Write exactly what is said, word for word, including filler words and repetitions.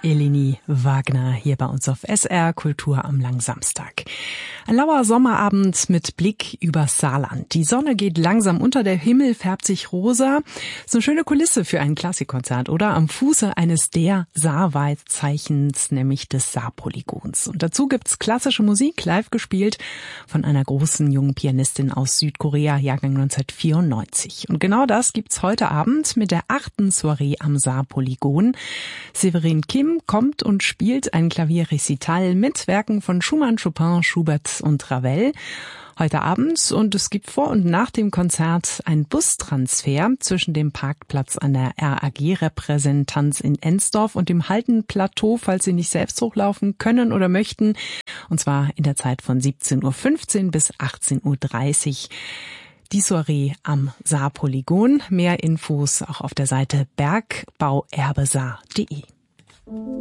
Eleni Wagner hier bei uns auf S R Kultur am Langsamstag. Ein lauer Sommerabend mit Blick übers Saarland. Die Sonne geht langsam unter, der Himmel färbt sich rosa. So eine schöne Kulisse für ein Klassikkonzert, oder? Am Fuße eines der Saarwaldzeichens, nämlich des Saarpolygons. Und dazu gibt's klassische Musik, live gespielt von einer großen jungen Pianistin aus Südkorea, Jahrgang neunzehnhundertvierundneunzig. Und genau das gibt's heute Abend mit der achten Soiree am Saarpolygon. Severin Kim kommt und spielt ein Klavierrecital mit Werken von Schumann, Chopin, Schubert und Ravel heute Abend, und es gibt vor und nach dem Konzert einen Bustransfer zwischen dem Parkplatz an der R A G-Repräsentanz in Ensdorf und dem Haltenplateau, falls Sie nicht selbst hochlaufen können oder möchten, und zwar in der Zeit von siebzehn Uhr fünfzehn bis achtzehn Uhr dreißig. Die Soiree am Saarpolygon. Mehr Infos auch auf der Seite bergbauerbesaar punkt de.